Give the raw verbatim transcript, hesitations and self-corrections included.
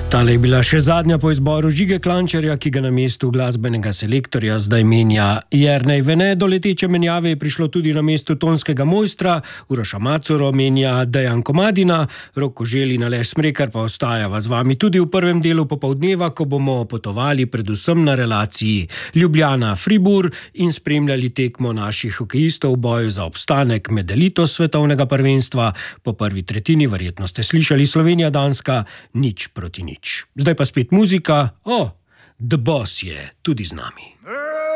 Tale je bila še zadnja po izboru Žige Klančarja, ki ga na mestu glasbenega selektorja zdaj menja Jernej Vene. Do leteče menjave je prišlo tudi na mestu tonskega mojstra. Uroša Macuro menja Dejan Komadina, Rok Koželj in Aleš Smrekar pa ostajava z vami tudi v prvem delu popoldneva, ko bomo potovali predvsem na relaciji Ljubljana-Fribur in spremljali tekmo naših hokejistov v boju za obstanek med elito svetovnega prvenstva. Po prvi tretjini, verjetno ste slišali, Slovenija-Danska nič proti nič. Zdaj pa spet muzika. O, The Boss je tudi z nami.